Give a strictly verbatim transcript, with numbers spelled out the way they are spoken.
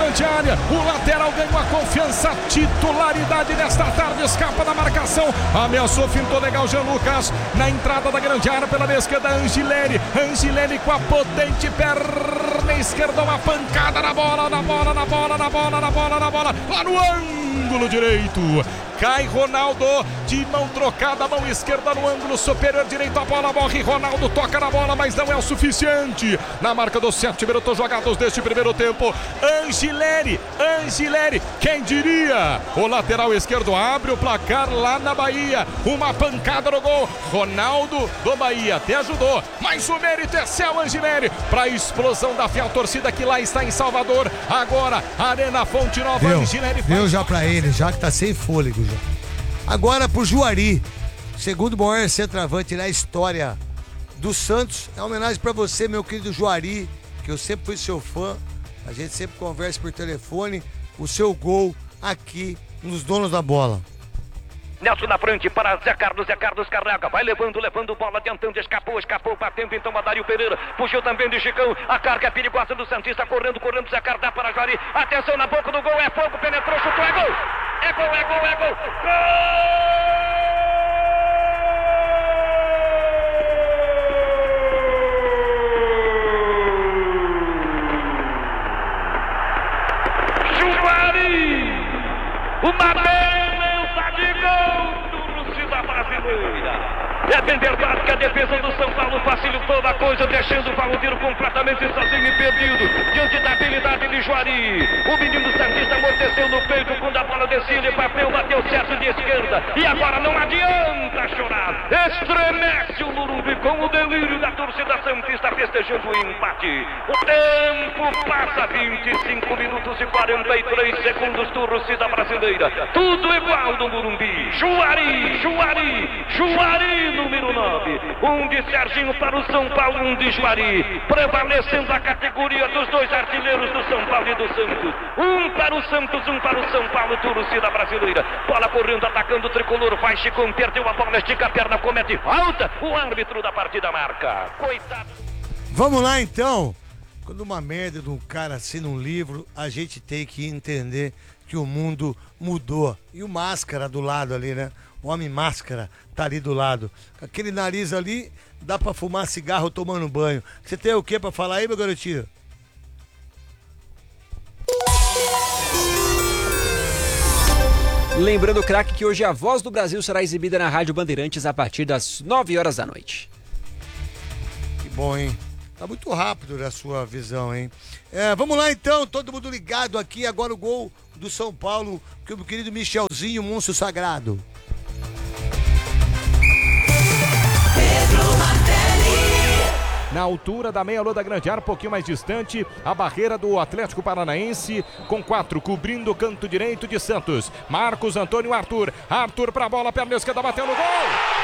grande área. O lateral ganhou a confiança, titularidade nesta tarde, escapa da marcação. Ameaçou, fintou legal Jean Lucas. Na entrada da grande área pela esquerda, Angileri. Angileri com a potente perna esquerda, uma pancada na bola, na bola, na bola, na bola, na bola, na bola, lá no ângulo direito. Cai Ronaldo, de mão trocada, mão esquerda no ângulo superior direito, a bola morre, Ronaldo toca na bola, mas não é o suficiente. Na marca dos sete minutos jogados deste primeiro tempo, Angileri, Angileri, quem diria? O lateral esquerdo abre o placar lá na Bahia, uma pancada no gol, Ronaldo do Bahia até ajudou, mas o mérito é seu, Angileri, para a explosão da fiel torcida que lá está em Salvador. Agora, Arena Fonte Nova, deu, Angileri deu faz... já pra ele, já que tá sem fôlego. Agora pro Juari, segundo maior centroavante na história do Santos. É uma homenagem pra você, meu querido Juari, que eu sempre fui seu fã. A gente sempre conversa por telefone. O seu gol aqui nos donos da bola. Nelson na frente para Zé Carlos, Zé Carlos carrega, vai levando, levando bola, adiantando, escapou, escapou, batendo então a Dário Pereira, puxou também de Chicão, a carga é perigosa do Santista, correndo, correndo, Zé Carlos dá para Juari, atenção na boca do gol, é fogo, penetrou, chutou, é gol, é gol, é gol, é gol, gol! Juari, uma beleza de gol do torcida brasileira. É bem verdade que a defesa do São Paulo facilitou a coisa, deixando o Valdir completamente sozinho e perdido diante da habilidade de Juari. O menino santista amorteceu no peito quando a bola descia, ele bateu, bateu certo de esquerda. E agora não adianta chorar. Estremece o Morumbi com o delírio da torcida santista festejando o empate. O tempo passa, vinte e cinco minutos e quarenta e três segundos, torcida brasileira. Tudo igual do Morumbi. Juari, Juari, Juari número nove. Um de Serginho para o São Paulo, um de Juari. Prevalecendo a categoria dos dois artilheiros do São Paulo e do Santos. Um para o Santos, um para o São Paulo, torcida brasileira. Bola correndo, atacando o tricolor. Vai Chicão, perdeu a bola, estica a perna, comete falta. O árbitro da partida marca. Coitado. Vamos lá então. Quando uma merda de um cara assina um livro, a gente tem que entender que o mundo mudou. E o Máscara do lado ali, né? O Homem Máscara tá ali do lado. Com aquele nariz ali, dá pra fumar cigarro tomando banho. Você tem o que pra falar aí, meu garotinho? Lembrando, craque, que hoje a Voz do Brasil será exibida na Rádio Bandeirantes a partir das nove horas da noite. Que bom, hein? Tá muito rápido a sua visão, hein? É, vamos lá então, todo mundo ligado aqui. Agora o gol do São Paulo, que o meu querido Michelzinho, monstro sagrado. Na altura da meia-lua da grande área, um pouquinho mais distante, a barreira do Atlético Paranaense, com quatro, cobrindo o canto direito de Santos. Marcos Antônio Arthur, Arthur pra bola, perna esquerda, bateu no gol!